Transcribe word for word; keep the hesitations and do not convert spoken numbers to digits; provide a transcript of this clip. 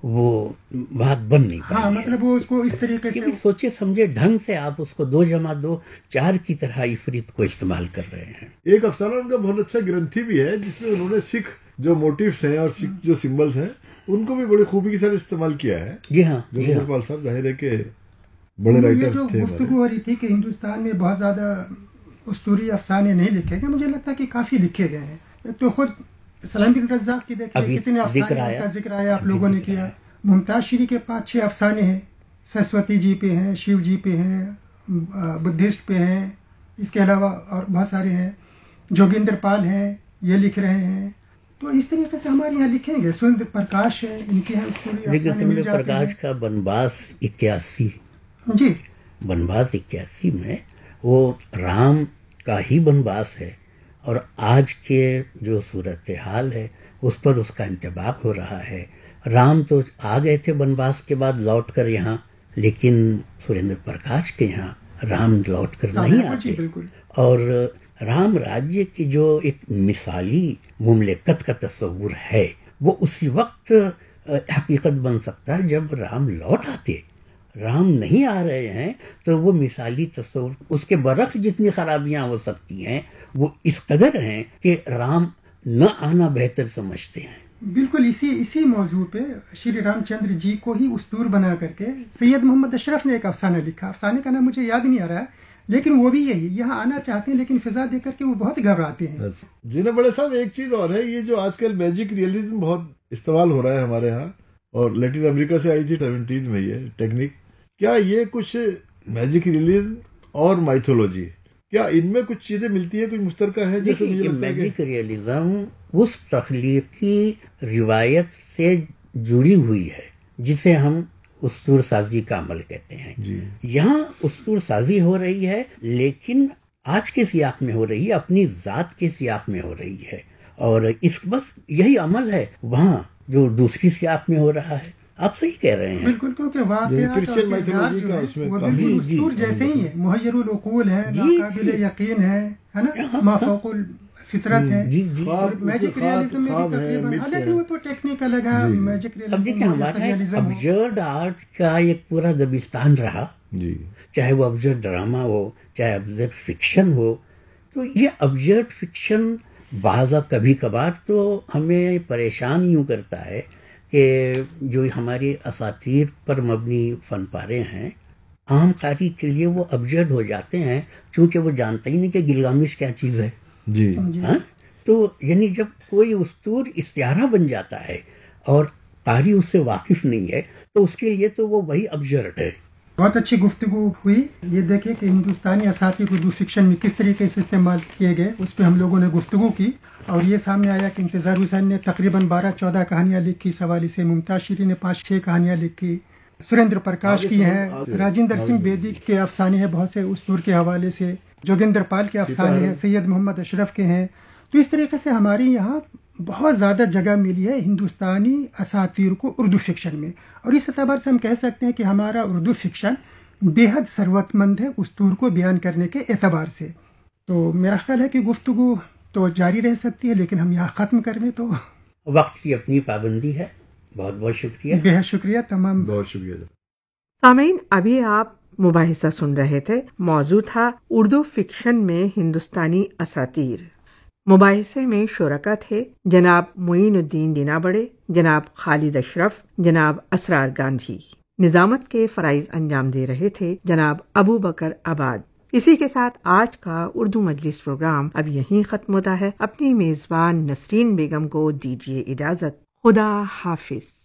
وہ بات بن نہیں پائی. ہاں مطلب وہ اس کو اس طریقے سے سوچے سمجھے ڈھنگ سے آپ اس کو دو جمع دو چار کی طرح عفریت کو استعمال کر رہے ہیں. ایک افسانہ ان کا بہت اچھا گرنتھی بھی ہے جس میں انہوں نے سکھ جو موٹیوس ہیں اور سکھ جو سمبلس ہیں ان کو بھی بڑی خوبی کے ساتھ استعمال کیا ہے. جی ہاں جوگندر پال صاحب ظاہر ہے کہ بڑے رائٹر جو تھے. گفتگو ہو رہی تھی کہ ہندوستان میں بہت زیادہ اسطوری افسانے نہیں لکھے گئے, مجھے لگتا ہے کہ کافی لکھے گئے ہیں. تو خود سلام بن رزاق کی دیکھیے کتنے افسانے کا ذکر آیا آپ لوگوں نے کیا. ممتاز شری کے پانچ چھ افسانے ہیں, سرسوتی جی پہ ہیں, شیو جی پہ ہیں, بدھسٹ پہ ہیں, اس کے علاوہ اور بہت سارے ہیں. جوگندر پال ہیں یہ لکھ رہے ہیں. تو اس طریقے سے ہمارے یہاں لکھیں گے. سریندر پرکاش ہے ان کے یہاں. لیکن سریندر پرکاش کا بنواس اکیاسی جی بنواس اکیاسی میں وہ رام کا ہی بنواس ہے, اور آج کے جو صورتحال ہے اس پر اس کا انتباہ ہو رہا ہے. رام تو آ گئے تھے بنواس کے بعد لوٹ کر یہاں, لیکن سریندر پرکاش کے یہاں رام لوٹ کر نہیں آتے. اور رام راجیہ کی جو ایک مثالی مملکت کا تصور ہے وہ اسی وقت حقیقت بن سکتا ہے جب رام لوٹ آتے. رام نہیں آ رہے ہیں تو وہ مثالی تصور اس کے برعکس جتنی خرابیاں ہو سکتی ہیں وہ اس قدر ہیں کہ رام نہ آنا بہتر سمجھتے ہیں. بالکل اسی اسی موضوع پہ شری رام چندر جی کو ہی اسطور بنا کر کے سید محمد اشرف نے ایک افسانہ لکھا. افسانے کا نام مجھے یاد نہیں آ رہا ہے لیکن وہ بھی یہی یہاں آنا چاہتے ہیں لیکن فضا دیکھ کر کے وہ بہت گھبراتے ہیں. جی نا بڑے صاحب ایک چیز اور ہے, یہ جو آج کل میجک ریئلزم بہت استعمال ہو رہا ہے ہمارے ہاں, اور لیٹن امریکہ سے آئی تھی سیونٹیز میں یہ ٹیکنیک, کیا یہ کچھ میجک ریئلزم اور مائتھولوجی کیا ان میں کچھ چیزیں ملتی ہیں, کچھ مشترکہ ہے؟ جیسے مجھے لگتا ہے میجک ریئلزم اس تخلیقی روایت سے جڑی ہوئی ہے جسے ہم اسطور سازی کا عمل کہتے ہیں. جی. یہاں اسطور سازی ہو رہی ہے لیکن آج کے سیاق میں ہو رہی ہے, اپنی ذات کے سیاق میں ہو رہی ہے, اور اس بس یہی عمل ہے وہاں جو دوسری سیاق میں ہو رہا ہے. آپ صحیح کہہ رہے ہیں. بالکل, کیونکہ واقعات وہ بالکل اسطور جیسے ہی ہیں, محیر العقول ہیں, ناقابل یقین ہے نا, مافوق الفطرت ہے. اور میجک ریئلزم میں بھی تقریباً حالانکہ وہ تو ٹیکنیکل ہے. میجک ریئلزم اب دیکھیں ہمارا ابجرڈ آرٹ کا ایک پورا دبستان رہا, چاہے وہ ابجرڈ ڈرامہ ہو چاہے ابجرڈ فکشن ہو. تو یہ ابجرڈ فکشن بعض کبھی کبھار تو ہمیں پریشان یوں کرتا ہے کہ جو ہماری اساطیر پر مبنی فن پارے ہیں عام قاری کے لیے وہ ابجرڈ ہو جاتے ہیں چونکہ وہ جانتا ہی نہیں کہ گلگامش کیا چیز ہے. جی ہاں, تو یعنی جب کوئی اسطور استعارہ بن جاتا ہے اور قاری اس سے واقف نہیں ہے تو اس کے لیے تو وہ وہی ابجرڈ ہے. بہت اچھی گفتگو ہوئی. یہ دیکھیں کہ ہندوستانی اساطیر اردو فکشن میں کس طریقے سے استعمال کیے گئے, اس پہ ہم لوگوں نے گفتگو کی, اور یہ سامنے آیا کہ انتظار حسین نے تقریباً بارہ چودہ کہانیاں لکھی اس حوالے سے, ممتاز شری نے پانچ چھ کہانیاں لکھی, سریندر پرکاش کی ہیں, راجندر سنگھ بیدی کے افسانے ہیں بہت سے اسطور کے حوالے سے, جوگندر پال کے افسانے ہیں, سید محمد اشرف کے ہیں. تو اس طریقے سے ہمارے یہاں بہت زیادہ جگہ ملی ہے ہندوستانی اساطیر کو اردو فکشن میں, اور اس اعتبار سے ہم کہہ سکتے ہیں کہ ہمارا اردو فکشن بے حد ثروت مند ہے اسطور کو بیان کرنے کے اعتبار سے. تو میرا خیال ہے کہ گفتگو تو جاری رہ سکتی ہے لیکن ہم یہاں ختم کر دیں تو وقت کی اپنی پابندی ہے. بہت بہت شکریہ. بے حد شکریہ تمام. بہت شکریہ. سامعین, ابھی آپ مباحثہ سن رہے تھے. موضوع تھا اردو فکشن میں ہندوستانی اساطیر. مباحثے میں شرکا تھے جناب معین الدین دینا بڑے, جناب خالد اشرف, جناب اسرار گاندھی. نظامت کے فرائض انجام دے رہے تھے جناب ابو بکر آباد. اسی کے ساتھ آج کا اردو مجلس پروگرام اب یہیں ختم ہوتا ہے. اپنی میزبان نسرین بیگم کو دیجیے اجازت. خدا حافظ.